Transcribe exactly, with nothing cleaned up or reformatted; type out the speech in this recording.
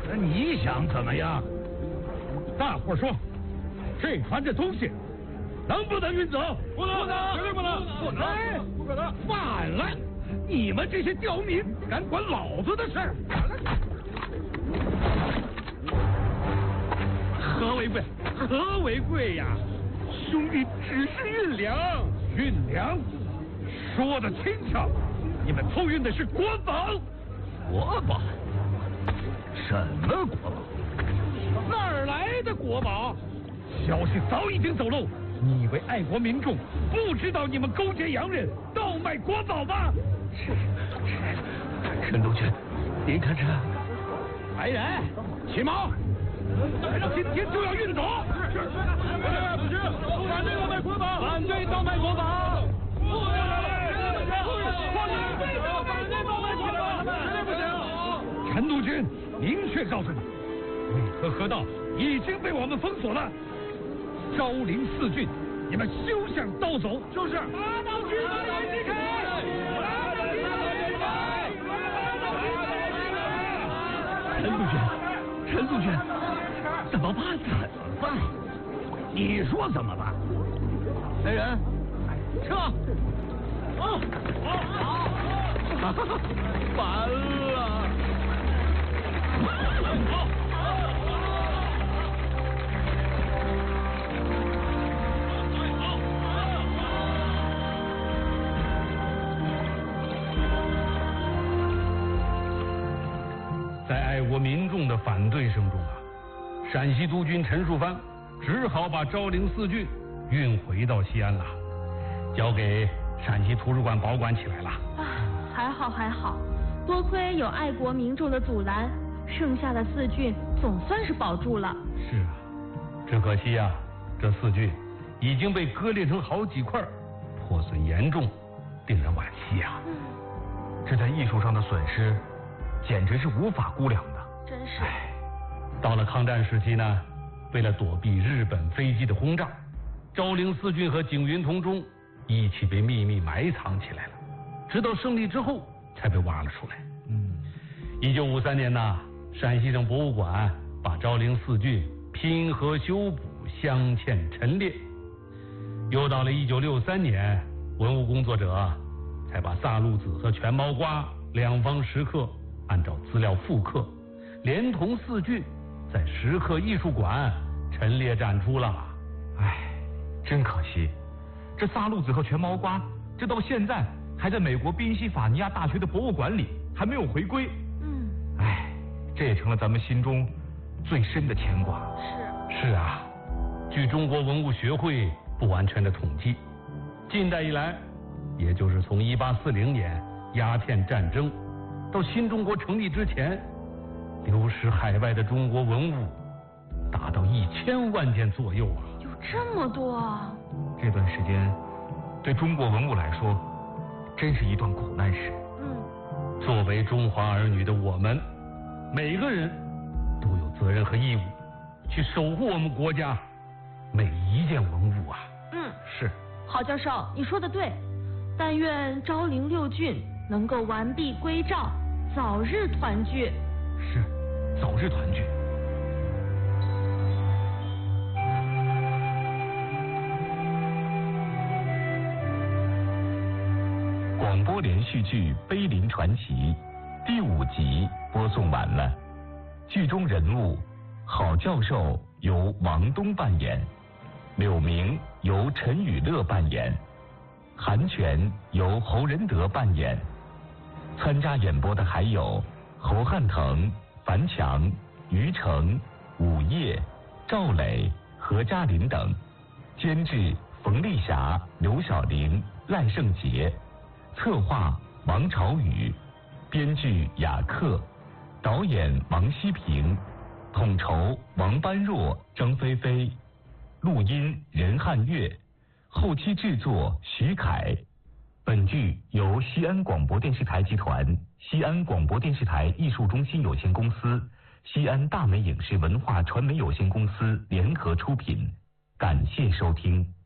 那你想怎么样？大伙说，这船的东西能不能运走？ 不能，绝对不能， 不能，不可能！反了！你们这些刁民，敢管老子的事儿？ 何为贵？何为贵呀？兄弟只是运粮， 运粮，说的轻巧。你们偷运的是国宝。 国宝？什么国宝？ 哪儿来的国宝？消息早已经走漏。你以为爱国民众不知道你们勾结洋人盗卖国宝吗？ 是是，陈督军，您看这来人，起锚！今天就要运走。 是是，不行，反对盗卖国宝， 反对盗卖国宝。 不行，反对盗卖国宝，绝对不行。 陈督军，明确告诉你，渭河河道已经被我们封锁了。昭陵四郡，你们休想盗走！ 就是。 打倒军阀袁世凯！打倒军阀袁世凯！打倒军阀袁世凯！ 陈督军，陈督军，怎么办？怎么办？你说怎么办？来人，撤！啊啊！完了！ 在爱国民众的反对声中啊，陕西督军陈树藩只好把昭陵四郡运回到西安了，交给陕西图书馆保管起来了。 啊，还好还好，多亏有爱国民众的阻拦，剩下的四郡总算是保住了。 是啊，只可惜啊，这四郡已经被割裂成好几块，破损严重，令人惋惜啊。 嗯， 这在艺术上的损失简直是无法估量的。 真是。 到了抗战时期呢，为了躲避日本飞机的轰炸，昭陵四郡和景云同中一起被秘密埋藏起来了，直到胜利之后才被挖了出来。 嗯， 一九五三年呢，陕西省博物馆把昭陵四郡拼合修补，镶嵌陈列。又到了一九六三年，文物工作者才把萨路子和全毛瓜两方石刻按照资料复刻，连同四郡在石刻艺术馆陈列展出了。 唉，真可惜，这萨路子和全毛瓜，这到现在还在美国宾夕法尼亚大学的博物馆里，还没有回归。 嗯， 唉，这也成了咱们心中最深的牵挂。 是。 是啊，据中国文物学会不完全的统计，近代以来，也就是从一八四零年鸦片战争到新中国成立之前，流失海外的中国文物达到一千万件左右啊！ 有这么多啊！ 这段时间对中国文物来说，真是一段苦难史。 嗯， 作为中华儿女的我们，每个人都有责任和义务去守护我们国家每一件文物啊！ 嗯， 是。 郝教授，你说的对。但愿昭陵六郡能够完璧归赵，早日团聚。 是，早日团聚。广播连续剧《碑林传奇》第五集播送完了。剧中人物郝教授由王东扮演，柳明由陈雨乐扮演，韩全由侯仁德扮演。参加演播的还有侯汉腾、樊强、于成、武业、赵磊、何嘉林等。监制冯丽霞、刘晓玲、赖胜杰。策划王朝宇，编剧雅克，导演王希平，统筹王般若、张菲菲，录音任汉月，后期制作徐凯。本剧由西安广播电视台集团、西安广播电视台艺术中心有限公司、西安大美影视文化传媒有限公司联合出品，感谢收听。